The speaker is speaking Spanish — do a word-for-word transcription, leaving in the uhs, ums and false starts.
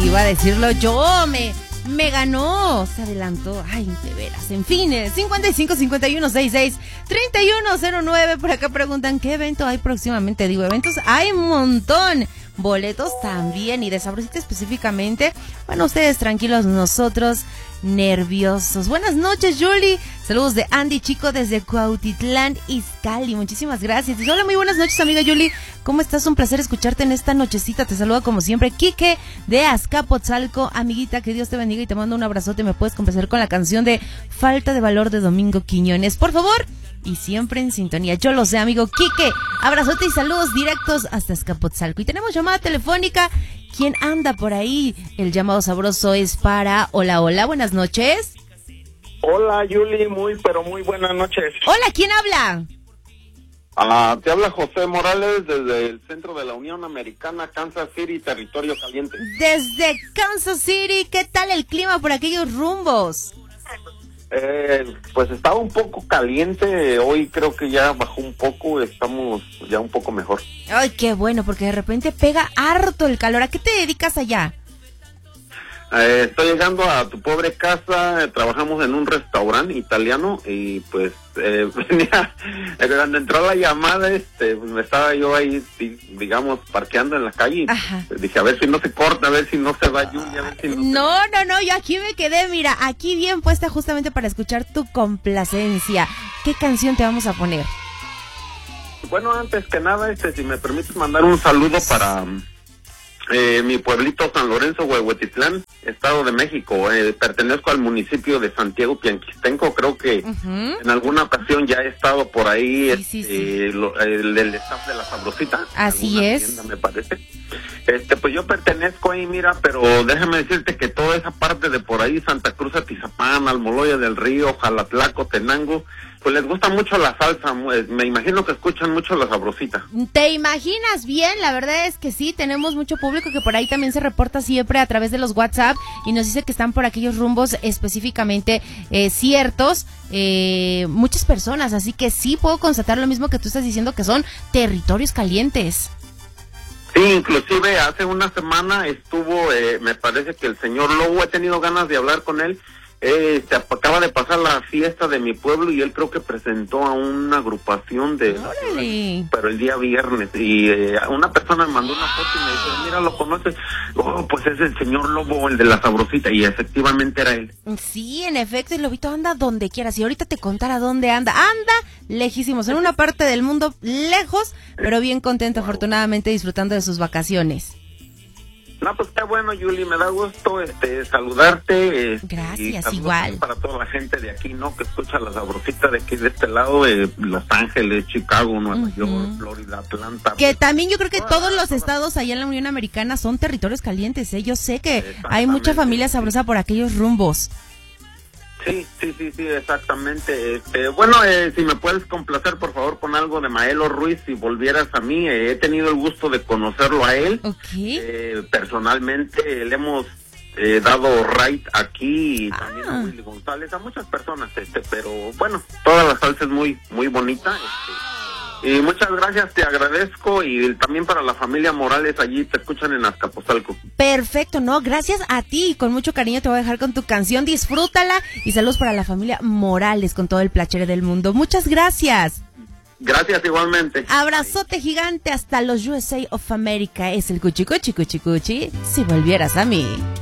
iba a decirlo yo, me, me ganó, se adelantó. Ay, de veras, en fin, cincuenta y cinco, cincuenta y uno, sesenta y seis, treinta y uno cero nueve. Por acá preguntan qué evento hay próximamente. Digo, eventos hay un montón. Boletos también, y de Sabrosita específicamente. Bueno, ustedes tranquilos, nosotros nerviosos. Buenas noches, Julie. Saludos de Andy Chico desde Cuautitlán, Izcalli. Muchísimas gracias. Y hola, muy buenas noches, amiga Julie. ¿Cómo estás? Un placer escucharte en esta nochecita. Te saluda como siempre Quique de Azcapotzalco. Amiguita, que Dios te bendiga y te mando un abrazote. Me puedes complacer con la canción de Falta de Valor de Domingo Quiñones, por favor. Y siempre en sintonía. Yo lo sé, amigo Quique. Abrazote y saludos directos hasta Azcapotzalco. Y tenemos llamada telefónica. ¿Quién anda por ahí? El llamado sabroso es para... Hola, hola, buenas noches. Hola, Yuli, muy, pero muy buenas noches. Hola, ¿quién habla? Ah, te habla José Morales desde el centro de la Unión Americana, Kansas City, territorio caliente. Desde Kansas City, ¿qué tal el clima por aquellos rumbos? Eh, pues estaba un poco caliente, hoy creo que ya bajó un poco, estamos ya un poco mejor. Ay, qué bueno, porque de repente pega harto el calor. ¿A qué te dedicas allá? Eh, estoy llegando a tu pobre casa, eh, trabajamos en un restaurante italiano y pues eh, venía, eh, cuando entró la llamada, este, pues me estaba yo ahí, digamos, parqueando en la calle. Ajá. Y dije, a ver si no se corta, a ver si no se va Julia, a ver si no No, se... no, no, yo aquí me quedé, mira, aquí bien puesta justamente para escuchar tu complacencia. ¿Qué canción te vamos a poner? Bueno, antes que nada, este, si me permites mandar un saludo para... Eh, mi pueblito San Lorenzo, Huehuetitlán, Estado de México. Eh, pertenezco al municipio de Santiago Pianquistenco. Creo que uh-huh. en alguna ocasión ya he estado por ahí. Sí, sí, sí. Eh, lo, el, el staff de la Sabrosita. Así es. Tienda, me parece. Este, pues yo pertenezco ahí, mira, pero déjame decirte que toda esa parte de por ahí, Santa Cruz, Atizapán, Almoloya del Río, Jalatlaco, Tenango, pues les gusta mucho la salsa. Me imagino que escuchan mucho la Sabrosita. ¿Te imaginas bien? La verdad es que sí, tenemos mucho público que por ahí también se reporta siempre a través de los WhatsApp y nos dice que están por aquellos rumbos específicamente eh, ciertos, eh, muchas personas, así que sí puedo constatar lo mismo que tú estás diciendo, que son territorios calientes. Sí, inclusive hace una semana estuvo, eh, me parece que el señor Lobo, he tenido ganas de hablar con él. Eh, se acaba de pasar la fiesta de mi pueblo y él creo que presentó a una agrupación de... ¡Órale! Pero el día viernes, y eh, una persona me mandó una foto y me dice, mira, ¿lo conoces? Oh, pues es el señor Lobo, el de la Sabrosita, y efectivamente era él. Sí, en efecto, el Lobito anda donde quieras, y ahorita te contara dónde anda. Anda lejísimos, en una parte del mundo lejos, pero bien contento, wow. Afortunadamente disfrutando de sus vacaciones. No, pues qué bueno, Yuli, me da gusto este saludarte. Eh, Gracias, igual. Para toda la gente de aquí, ¿no? Que escucha la Sabrosita de aquí, de este lado, de Los Ángeles, Chicago, Nueva uh-huh. York, Florida, Atlanta. Que también yo creo que todos los estados allá en la Unión Americana son territorios calientes, ¿eh? Yo sé que hay mucha familia sabrosa por aquellos rumbos. Sí, sí, sí, sí, exactamente. Este, bueno, eh, si me puedes complacer, por favor, con algo de Maelo Ruiz, si volvieras a mí. Eh, he tenido el gusto de conocerlo a él. Okay. Eh, personalmente, le hemos eh, dado right aquí y ah. también a Willy González, a muchas personas, este, pero bueno, toda la salsa es muy, muy bonita. Este, y muchas gracias, te agradezco, y también para la familia Morales, allí te escuchan en Azcapotzalco. Perfecto, no, gracias a ti, con mucho cariño te voy a dejar con tu canción, disfrútala, y saludos para la familia Morales con todo el placer del mundo. Muchas gracias. Gracias igualmente. Abrazote gigante hasta los U S A of America, es el cuchi cuchi cuchi cuchi, si volvieras a mí.